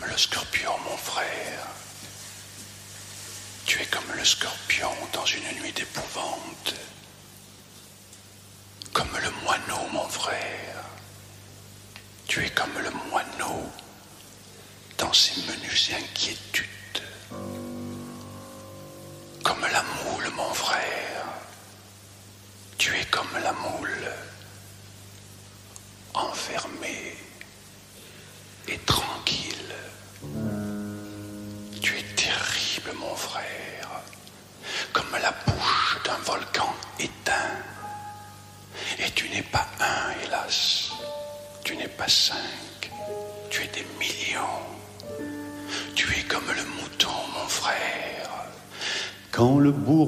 le scorpion, mon frère. Tu es comme le scorpion dans une nuit d'épouvante. Comme le moineau, mon frère. Tu es comme le moineau dans ses menues inquiétudes. Comme la moule, mon frère. Tu es comme la moule, enfermée et tranquille. Tu es terrible, mon frère, comme la bouche d'un volcan éteint. Et tu n'es pas un, hélas, tu n'es pas 5, tu es des millions. Tu es comme le mouton, mon frère. Quand le bourreau